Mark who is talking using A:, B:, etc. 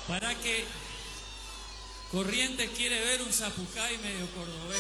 A: Para que Corrientes quiere ver un zapucay medio cordobés.